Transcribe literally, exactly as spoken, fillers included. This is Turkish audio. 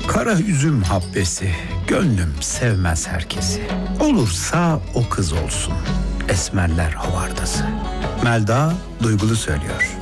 Kara üzüm habbesi, gönlüm sevmez herkesi. Olursa o kız olsun, esmerler havardası. Melda duygulu söylüyor.